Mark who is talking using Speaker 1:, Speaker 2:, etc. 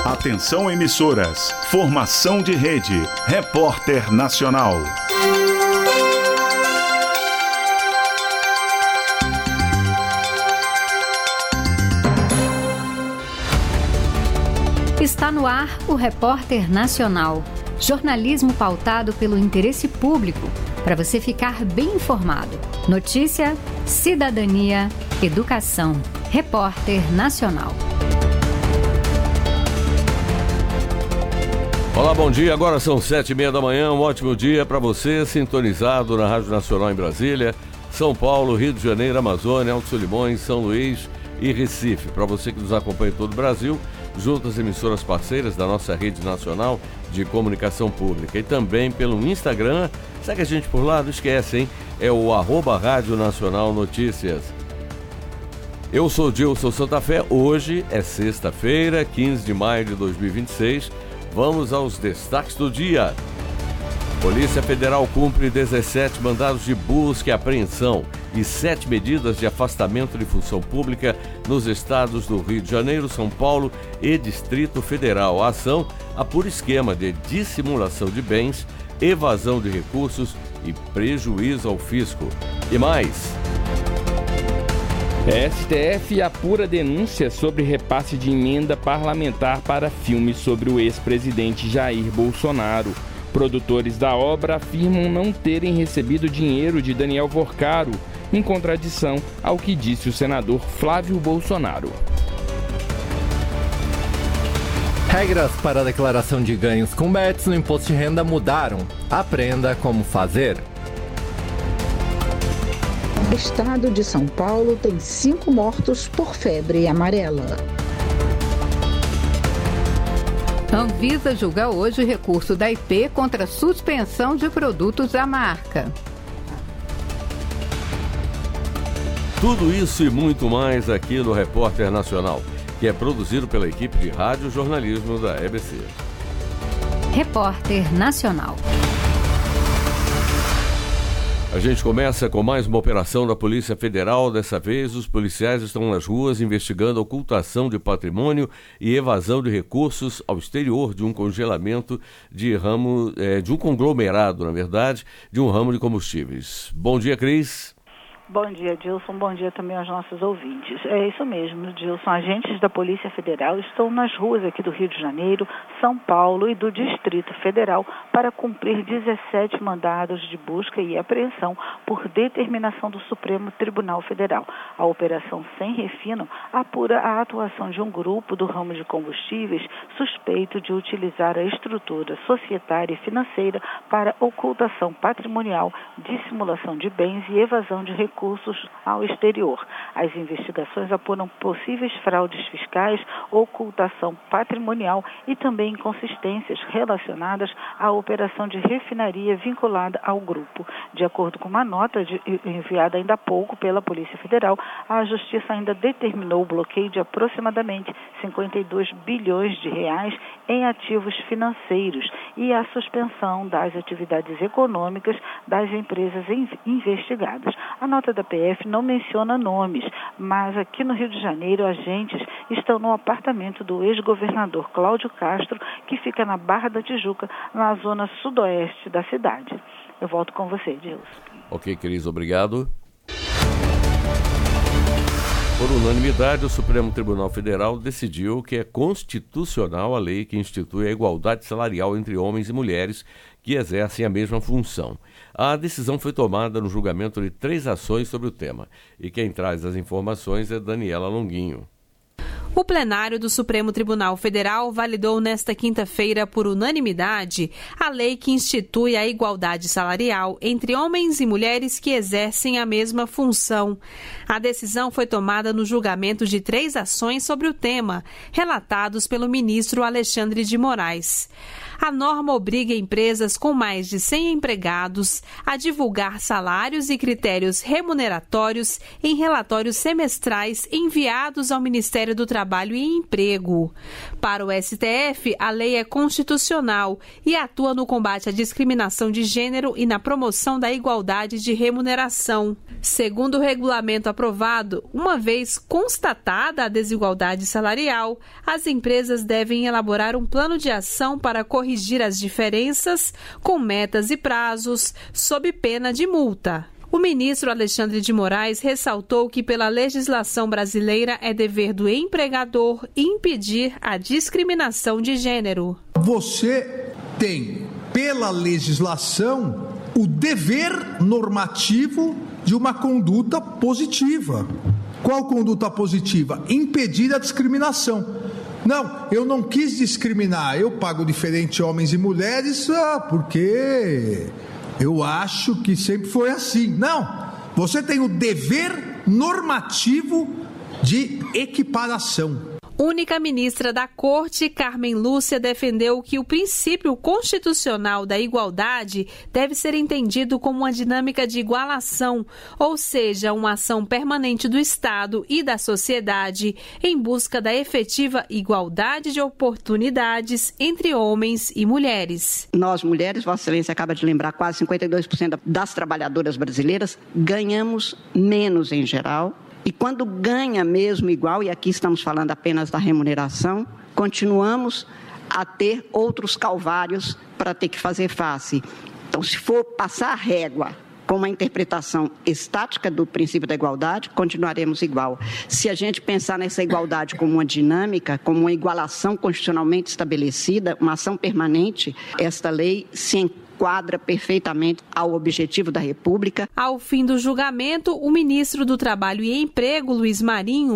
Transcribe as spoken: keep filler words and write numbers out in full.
Speaker 1: Atenção emissoras, formação de rede, Repórter Nacional.
Speaker 2: Está no ar o Repórter Nacional, jornalismo pautado pelo interesse público, para você ficar bem informado. Notícia, cidadania, educação. Repórter Nacional.
Speaker 3: Olá, bom dia. Agora são sete e meia da manhã. Um ótimo dia para você, sintonizado na Rádio Nacional em Brasília, São Paulo, Rio de Janeiro, Amazônia, Alto Solimões, São Luís e Recife. Para você que nos acompanha em todo o Brasil, junto às emissoras parceiras da nossa rede nacional de comunicação pública e também pelo Instagram. Segue a gente por lá, não esquece, hein? É o arroba Rádio Nacional Notícias. Eu sou Dilson Santa Fé. Hoje é sexta-feira, quinze de maio de dois mil e vinte e seis. Vamos aos destaques do dia. Polícia Federal cumpre dezessete mandados de busca e apreensão e sete medidas de afastamento de função pública nos estados do Rio de Janeiro, São Paulo e Distrito Federal. A ação apura esquema de dissimulação de bens, evasão de recursos e prejuízo ao fisco. E mais...
Speaker 4: S T F apura denúncia sobre repasse de emenda parlamentar para filme sobre o ex-presidente Jair Bolsonaro. Produtores da obra afirmam não terem recebido dinheiro de Daniel Vorcaro, em contradição ao que disse o senador Flávio Bolsonaro.
Speaker 5: Regras para a declaração de ganhos com bets no imposto de renda mudaram. Aprenda como fazer.
Speaker 6: O estado de São Paulo tem cinco mortos por febre amarela.
Speaker 2: Anvisa julga hoje recurso da I P contra a suspensão de produtos da marca.
Speaker 3: Tudo isso e muito mais aqui no Repórter Nacional, que é produzido pela equipe de rádio jornalismo da E B C.
Speaker 2: Repórter Nacional.
Speaker 3: A gente começa com mais uma operação da Polícia Federal. Dessa vez, os policiais estão nas ruas investigando a ocultação de patrimônio e evasão de recursos ao exterior de um congelamento de ramo, é, de um conglomerado, na verdade, de um ramo de combustíveis. Bom dia, Cris.
Speaker 7: Bom dia, Dilson. Bom dia também aos nossos ouvintes. É isso mesmo, Dilson. Agentes da Polícia Federal estão nas ruas aqui do Rio de Janeiro, São Paulo e do Distrito Federal para cumprir dezessete mandados de busca e apreensão por determinação do Supremo Tribunal Federal. A Operação Sem Refino apura a atuação de um grupo do ramo de combustíveis suspeito de utilizar a estrutura societária e financeira para ocultação patrimonial, dissimulação de bens e evasão de recursos recursos ao exterior. As investigações apuram possíveis fraudes fiscais, ocultação patrimonial e também inconsistências relacionadas à operação de refinaria vinculada ao grupo. De acordo com uma nota de, enviada ainda há pouco pela Polícia Federal, a Justiça ainda determinou o bloqueio de aproximadamente cinquenta e dois bilhões de reais em ativos financeiros e a suspensão das atividades econômicas das empresas investigadas. A nota da P F não menciona nomes, mas aqui no Rio de Janeiro, agentes estão no apartamento do ex-governador Cláudio Castro, que fica na Barra da Tijuca, na zona sudoeste da cidade. Eu volto com você, Dilson.
Speaker 3: Ok, Cris, obrigado. Por unanimidade, o Supremo Tribunal Federal decidiu que é constitucional a lei que institui a igualdade salarial entre homens e mulheres que exercem a mesma função. A decisão foi tomada no julgamento de três ações sobre o tema. E quem traz as informações é Daniela Longuinho.
Speaker 8: O plenário do Supremo Tribunal Federal validou nesta quinta-feira, por unanimidade, a lei que institui a igualdade salarial entre homens e mulheres que exercem a mesma função. A decisão foi tomada no julgamento de três ações sobre o tema, relatados pelo ministro Alexandre de Moraes. A norma obriga empresas com mais de cem empregados a divulgar salários e critérios remuneratórios em relatórios semestrais enviados ao Ministério do Trabalho e Emprego. Para o S T F, a lei é constitucional e atua no combate à discriminação de gênero e na promoção da igualdade de remuneração. Segundo o regulamento aprovado, uma vez constatada a desigualdade salarial, as empresas devem elaborar um plano de ação para corrigir as diferenças, com metas e prazos, sob pena de multa. O ministro Alexandre de Moraes ressaltou que, pela legislação brasileira, é dever do empregador impedir a discriminação de gênero.
Speaker 9: Você tem, pela legislação, o dever normativo de uma conduta positiva. Qual conduta positiva? Impedir a discriminação. Não, eu não quis discriminar, eu pago diferente homens e mulheres ah, porque eu acho que sempre foi assim. Não, você tem o dever normativo de equiparação.
Speaker 8: Única ministra da Corte, Carmen Lúcia, defendeu que o princípio constitucional da igualdade deve ser entendido como uma dinâmica de igualação, ou seja, uma ação permanente do Estado e da sociedade em busca da efetiva igualdade de oportunidades entre homens e mulheres.
Speaker 10: Nós, mulheres, Vossa Excelência acaba de lembrar, quase cinquenta e dois por cento das trabalhadoras brasileiras ganhamos menos em geral. E quando ganha mesmo igual, e aqui estamos falando apenas da remuneração, continuamos a ter outros calvários para ter que fazer face. Então, se for passar a régua com uma interpretação estática do princípio da igualdade, continuaremos igual. Se a gente pensar nessa igualdade como uma dinâmica, como uma igualação constitucionalmente estabelecida, uma ação permanente, esta lei se encontra quadra perfeitamente ao objetivo da República.
Speaker 8: Ao fim do julgamento, o ministro do Trabalho e Emprego, Luiz Marinho,